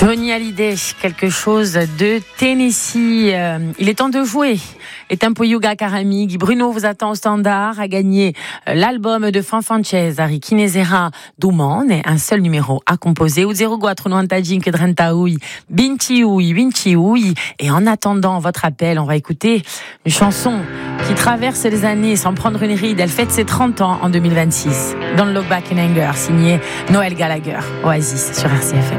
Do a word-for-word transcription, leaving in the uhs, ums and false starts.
Johnny Hallyday, quelque chose de Tennessee. Euh, il est temps de jouer. Et Tempo Yuga Karamig, Bruno vous attend au standard, a gagné l'album de Fanfances, Ari Kinesera Douman, et un seul numéro à composer. Ou zéro quattro novantadinque trentaoui, vintiui, vintiui. Et en attendant votre appel, on va écouter une chanson qui traverse les années sans prendre une ride. Elle fête ses trente ans en deux mille vingt-six. Don't Look Back in Anger, signé Noël Gallagher, Oasis sur R C F M.